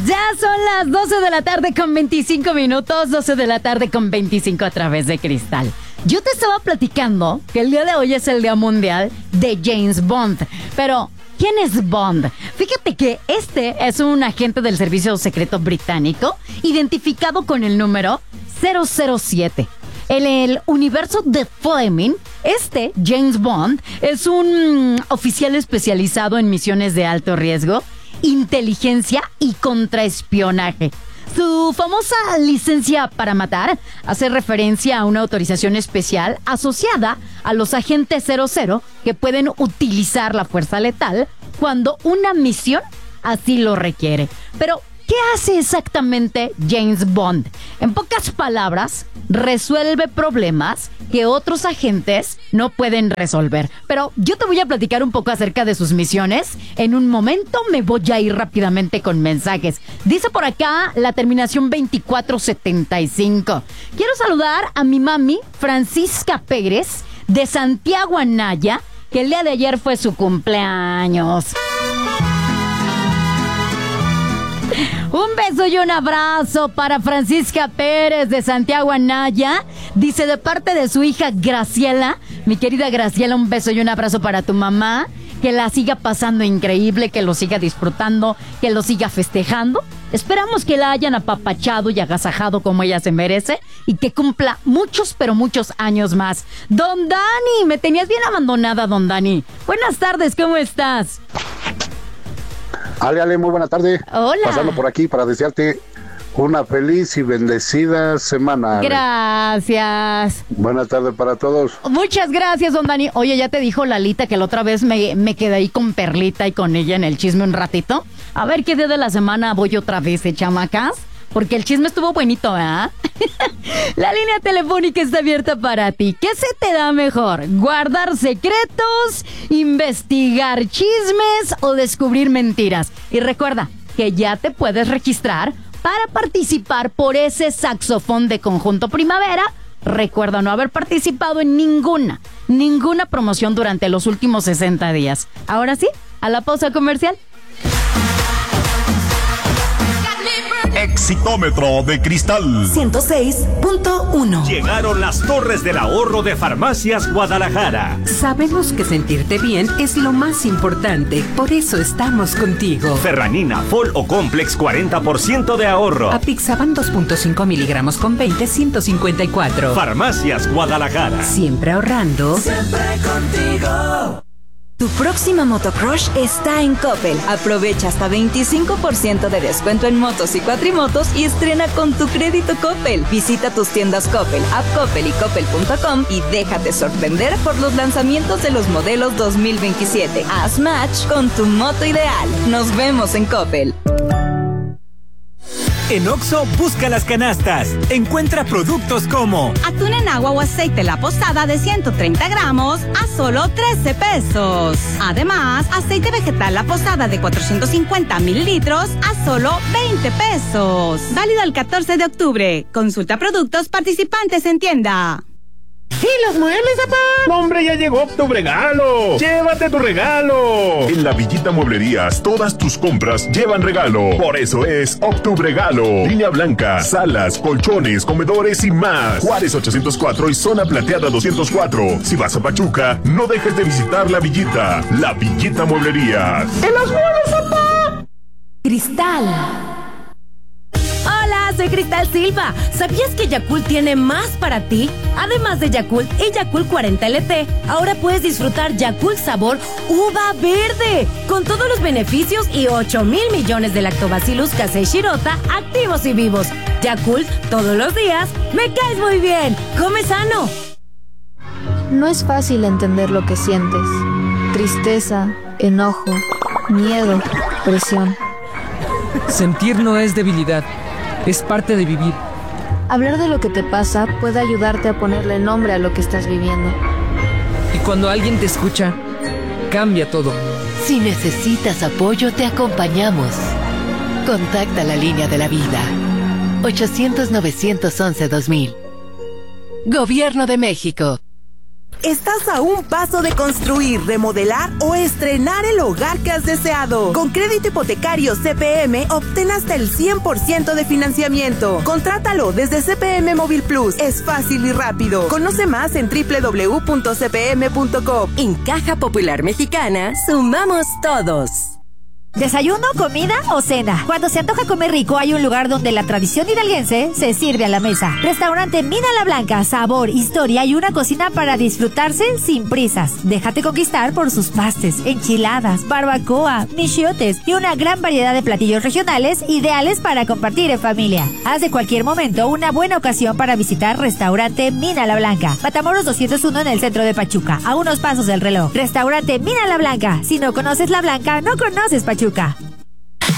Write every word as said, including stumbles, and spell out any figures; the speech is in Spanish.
Ya son las doce de la tarde con veinticinco minutos, doce de la tarde con veinticinco a través de Cristal. Yo te estaba platicando que el día de hoy es el Día Mundial de James Bond, pero ¿quién es Bond? Fíjate que este es un agente del Servicio Secreto Británico identificado con el número cero cero siete. En el universo de Fleming, este James Bond es un oficial especializado en misiones de alto riesgo, inteligencia y contraespionaje. Su famosa licencia para matar hace referencia a una autorización especial asociada a los agentes cero cero que pueden utilizar la fuerza letal cuando una misión así lo requiere. Pero, ¿qué hace exactamente James Bond? En pocas palabras, resuelve problemas que otros agentes no pueden resolver. Pero yo te voy a platicar un poco acerca de sus misiones. En un momento me voy a ir rápidamente con mensajes. Dice por acá la terminación veinticuatro setenta y cinco. Quiero saludar a mi mami, Francisca Pérez, de Santiago Anaya, que el día de ayer fue su cumpleaños. Un beso y un abrazo para Francisca Pérez de Santiago Anaya. Dice de parte de su hija Graciela. Mi querida Graciela, un beso y un abrazo para tu mamá. Que la siga pasando increíble, que lo siga disfrutando, que lo siga festejando. Esperamos que la hayan apapachado y agasajado como ella se merece y que cumpla muchos, pero muchos años más. Don Dani, me tenías bien abandonada, don Dani. Buenas tardes, ¿cómo estás? Ale, Ale, muy buena tarde. Hola. Pasando por aquí para desearte una feliz y bendecida semana. Ale. Gracias. Buena tarde para todos. Muchas gracias, don Dani. Oye, ya te dijo Lalita que la otra vez me, me quedé ahí con Perlita y con ella en el chisme un ratito. A ver qué día de la semana voy otra vez, ¿eh, chamacas? Porque el chisme estuvo bonito, ¿verdad? La línea telefónica está abierta para ti. ¿Qué se te da mejor? ¿Guardar secretos, investigar chismes o descubrir mentiras? Y recuerda que ya te puedes registrar para participar por ese saxofón de Conjunto Primavera. Recuerda no haber participado en ninguna, ninguna promoción durante los últimos sesenta días. Ahora sí, a la pausa comercial. Exitómetro de Cristal ciento seis punto uno. Llegaron las torres del ahorro de Farmacias Guadalajara. Sabemos que sentirte bien es lo más importante, por eso estamos contigo. Ferranina, Fol o Complex, cuarenta por ciento de ahorro. Apixaban dos punto cinco miligramos con veinte, ciento cincuenta y cuatro. Farmacias Guadalajara. Siempre ahorrando. Siempre contigo. Tu próxima motocrush está en Coppel. Aprovecha hasta veinticinco por ciento de descuento en motos y cuatrimotos y estrena con tu crédito Coppel. Visita tus tiendas Coppel, App Coppel y Coppel punto com y déjate sorprender por los lanzamientos de los modelos dos mil veintisiete. Haz match con tu moto ideal. Nos vemos en Coppel. En Oxxo, busca las canastas. Encuentra productos como atún en agua o aceite La Posada de ciento treinta gramos a solo trece pesos. Además, aceite vegetal La Posada de cuatrocientos cincuenta mililitros a solo veinte pesos. Válido el catorce de octubre. Consulta productos participantes en tienda. ¿Y los muebles, papá? ¡No, hombre, ya llegó tu regalo! ¡Llévate tu regalo! En la Villita Mueblerías, todas tus compras llevan regalo. Por eso es Octubregalo. Línea blanca, salas, colchones, comedores y más. Juárez ochocientos cuatro y Zona Plateada doscientos cuatro. Si vas a Pachuca, no dejes de visitar la Villita. La Villita Mueblerías. ¡En los muebles, papá! Cristal. Hola, soy Cristal Silva. ¿Sabías que Yakult tiene más para ti? Además de Yakult y Yakult cuarenta L T, ahora puedes disfrutar Yakult sabor uva verde, con todos los beneficios y ocho mil millones de lactobacillus casei shirota activos y vivos. Yakult, todos los días, me caes muy bien. Come sano. No es fácil entender lo que sientes. Tristeza, enojo, miedo, presión. Sentir no es debilidad. Es parte de vivir. Hablar de lo que te pasa puede ayudarte a ponerle nombre a lo que estás viviendo. Y cuando alguien te escucha, cambia todo. Si necesitas apoyo, te acompañamos. Contacta la línea de la vida. ochocientos, novecientos once, dos mil. Gobierno de México. Estás a un paso de construir, remodelar o estrenar el hogar que has deseado. Con crédito hipotecario C P M, obtén hasta el cien por ciento de financiamiento. Contrátalo desde C P M Móvil Plus. Es fácil y rápido. Conoce más en doble u doble u doble u punto c p m punto com. En Caja Popular Mexicana, sumamos todos. ¿Desayuno, comida o cena? Cuando se antoja comer rico, hay un lugar donde la tradición hidalguense se sirve a la mesa. Restaurante Mina la Blanca, sabor, historia y una cocina para disfrutarse sin prisas. Déjate conquistar por sus pastes, enchiladas, barbacoa, michiotes y una gran variedad de platillos regionales ideales para compartir en familia. Haz de cualquier momento una buena ocasión para visitar Restaurante Mina la Blanca. Matamoros doscientos uno en el centro de Pachuca, a unos pasos del reloj. Restaurante Mina la Blanca. Si no conoces la Blanca, no conoces Pachuca.